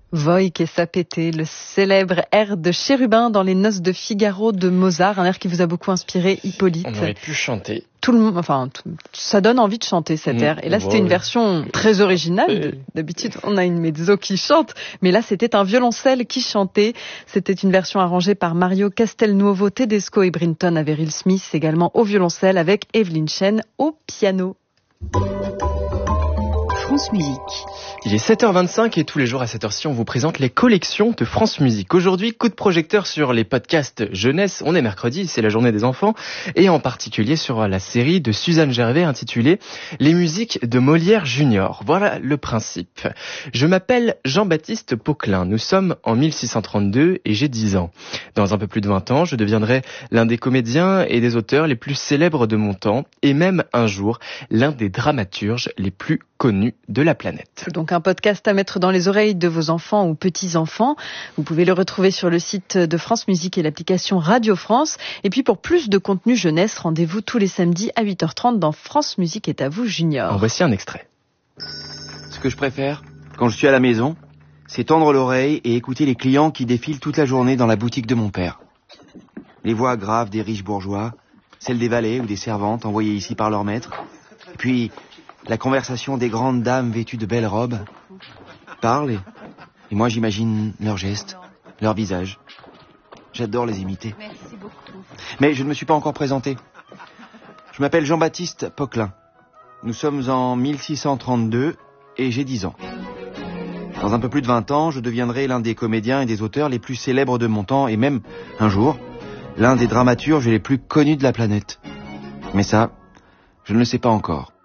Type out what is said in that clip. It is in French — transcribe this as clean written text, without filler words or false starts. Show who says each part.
Speaker 1: Voig et Sapete, le célèbre air de Chérubin dans les Noces de Figaro de Mozart, un air qui vous a beaucoup inspiré, Hippolyte.
Speaker 2: On aurait pu chanter.
Speaker 1: Ça donne envie de chanter cet air. Et là, c'était une version très originale. D'habitude, on a une mezzo qui chante, mais là, c'était un violoncelle qui chantait. C'était une version arrangée par Mario Castelnuovo Tedesco et Brinton Averill Smith, également au violoncelle avec Evelyn Chen au piano.
Speaker 3: France Musique.
Speaker 2: Il est 7h25 et tous les jours à cette heure-ci, on vous présente les collections de France Musique. Aujourd'hui, coup de projecteur sur les podcasts jeunesse. On est mercredi, c'est la journée des enfants. Et en particulier sur la série de Suzanne Gervais intitulée « Les musiques de Molière Junior ». Voilà le principe. Je m'appelle Jean-Baptiste Poquelin. Nous sommes en 1632 et j'ai 10 ans. Dans un peu plus de 20 ans, je deviendrai l'un des comédiens et des auteurs les plus célèbres de mon temps. Et même un jour, l'un des dramaturges les plus connus de la planète.
Speaker 1: Donc un podcast à mettre dans les oreilles de vos enfants ou petits-enfants. Vous pouvez le retrouver sur le site de France Musique et l'application Radio France. Et puis pour plus de contenu jeunesse, rendez-vous tous les samedis à 8h30 dans France Musique est à vous Junior.
Speaker 2: En voici un extrait.
Speaker 4: Ce que je préfère, quand je suis à la maison, c'est tendre l'oreille et écouter les clients qui défilent toute la journée dans la boutique de mon père. Les voix graves des riches bourgeois, celles des valets ou des servantes envoyées ici par leur maître. Et puis la conversation des grandes dames vêtues de belles robes parlent et moi j'imagine leurs gestes, leurs visages. J'adore les imiter.
Speaker 3: Merci beaucoup.
Speaker 4: Mais je ne me suis pas encore présenté. Je m'appelle Jean-Baptiste Poquelin. Nous sommes en 1632 et j'ai 10 ans. Dans un peu plus de 20 ans, je deviendrai l'un des comédiens et des auteurs les plus célèbres de mon temps et même, un jour, l'un des dramaturges les plus connus de la planète. Mais ça, je ne le sais pas encore.